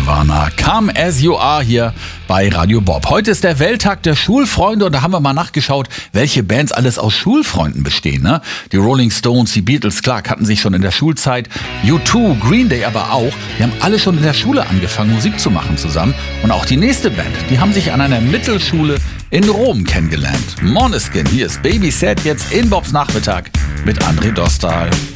Nirvana, Come As You Are hier bei Radio Bob. Heute ist der Welttag der Schulfreunde und da haben wir mal nachgeschaut, welche Bands alles aus Schulfreunden bestehen. Ne? Die Rolling Stones, die Beatles, klar, kannten sich schon in der Schulzeit. U2, Green Day aber auch. Die haben alle schon in der Schule angefangen, Musik zu machen zusammen. Und auch die nächste Band, die haben sich an einer Mittelschule in Rom kennengelernt. Måneskin, hier ist Baby Set jetzt in Bobs Nachmittag mit André Dostal.